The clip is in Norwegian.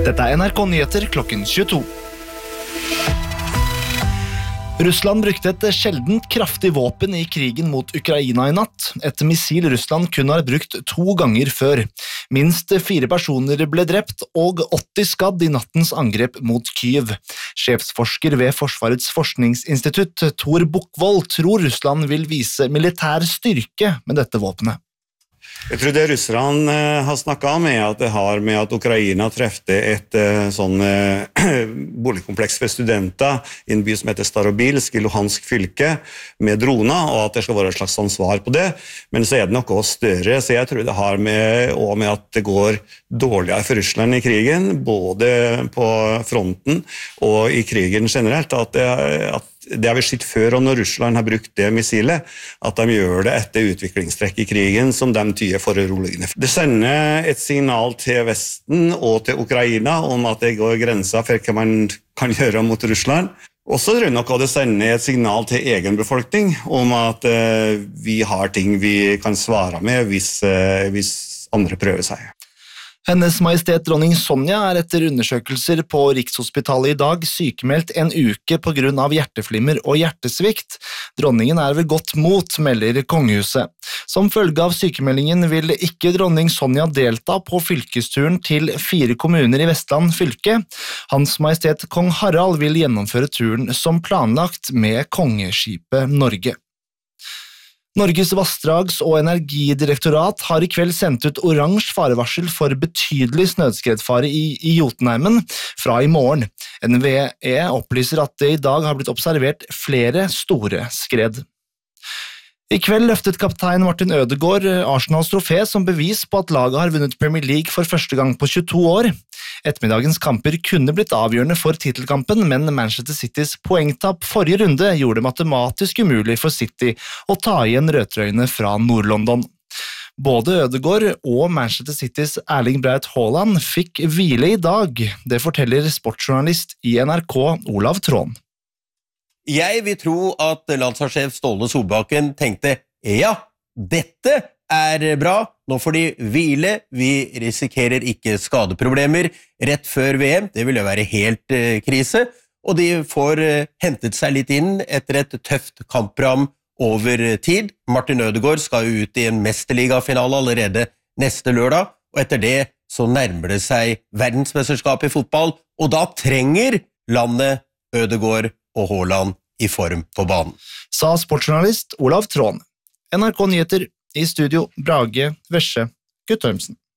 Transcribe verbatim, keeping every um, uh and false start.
Dette er N R K Nyheter klokken tjueto. Russland brukte et sjeldent kraftig våpen i krigen mot Ukraina i natt. Et missil Russland kun har brukt to ganger før. Minst fire personer ble drept og åtti skadd i nattens angrep mot Kyiv. Sjefsforsker ved Forsvarets forskningsinstitutt, Tor Bukkvold, tror Russland vil vise militær styrke med dette våpenet. Jeg tror det russerne har snakket om er at det har med at Ukraina trefte et sånn boligkompleks for studenter i en by som heter Starobilsk i Luhansk fylke med droner, og at det skal være et slags sånn svar på det. Men så er det noe større, så jeg tror det har med, og med at det går dårligere for Russland i krigen, både på fronten og i krigen generelt, at det, at det har vi sett før, og når Russland har brukt det missilet, at de gjør det etter utviklingstrekk i krigen som de tyder foruroligende. Det sender et signal til Vesten og til Ukraina om at det går grenser for hva man kan gjøre mot Russland. Og så tror jeg nok at det sender et signal til egen befolkning om at uh, vi har ting vi kan svare med hvis, uh, hvis andre prøver seg. Hennes Majestet dronning Sonja er etter undersøkelser på Rikshospitalet i dag sykemeldt en uke på grunn av hjerteflimmer og hjertesvikt. Dronningen er ved godt mot, melder kongehuset. Som følge av sykemeldingen vil ikke dronning Sonja delta på fylkesturen til fire kommuner i Vestland fylke. Hans Majestet Kong Harald vil gjennomføre turen som planlagt med kongeskipet Norge. Norges vassdrags- og energidirektorat har i kveld sendt ut oransje farevarsel for betydelig snøskredfare i, i Jotunheimen fra i morgen. N V E opplyser at det i dag har blitt observert flere store skred. I kveld løftet kaptein Martin Ødegaard Arsenals trofé som bevis på at laget har vunnet Premier League for første gang på tjueto år. Ettermiddagens kamper kunne blitt avgjørende for titelkampen, men Manchester Citys poengtapp forrige runde gjorde det matematisk umulig for City å ta igjen rødtrøyene fra Nord-London. Både Ødegaard og Manchester Citys Erling Braut Haaland fikk hvile i dag. Det forteller sportsjournalist i N R K Olav Trån. Jeg vil tro at landslagssjef Ståle Solbakken tenkte, ja, dette er bra, nå får de hvile, vi risikerer ikke skadeproblemer rett før V M, det vil jo være helt eh, krise, og de får eh, hentet seg litt inn etter et tøft kampprogram over tid. Martin Ødegaard skal jo ut i en mesterligafinale allerede neste lørdag, og etter det så nærmer det seg verdensmesterskap i fotball, og da trenger landet Ødegaard og Haaland i form på banen. Sa sportsjournalist Olav Trån. N R K Nyheter i studio Brage Vesje Guttormsen.